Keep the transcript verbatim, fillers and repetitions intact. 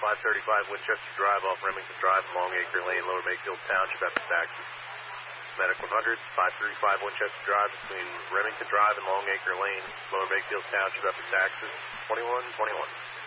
five thirty-five Winchester Drive off Remington Drive, Longacre Lane, Lower Makefield Township, Epic, Texas. Medic one hundred, five thirty-five Winchester Drive between Remington Drive and Longacre Lane, Lower Makefield Township, Epic, Texas, twenty-one twenty-one.